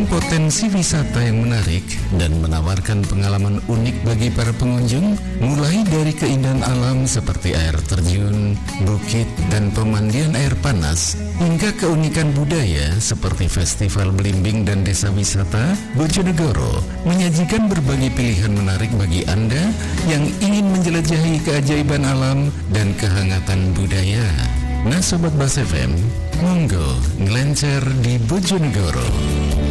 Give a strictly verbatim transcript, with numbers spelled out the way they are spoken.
dengan potensi wisata yang menarik dan menawarkan pengalaman unik bagi para pengunjung, mulai dari keindahan alam seperti air terjun, bukit, dan pemandian air panas, hingga keunikan budaya seperti festival belimbing dan desa wisata. Bojonegoro menyajikan berbagai pilihan menarik bagi Anda yang ingin menjelajahi keajaiban alam dan kehangatan budaya. Nah Sobat Bas F M, monggo ngelencer di Bojonegoro.